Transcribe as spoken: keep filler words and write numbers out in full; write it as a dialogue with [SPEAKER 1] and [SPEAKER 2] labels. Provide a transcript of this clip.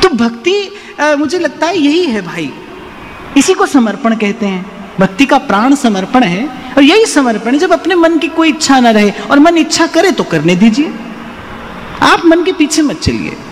[SPEAKER 1] तो भक्ति आ, मुझे लगता है यही है भाई, इसी को समर्पण कहते हैं। भक्ति का प्राण समर्पण है, और यही समर्पण है जब अपने मन की कोई इच्छा ना रहे और मन इच्छा करे तो करने दीजिए, आप मन के पीछे मत चलिए।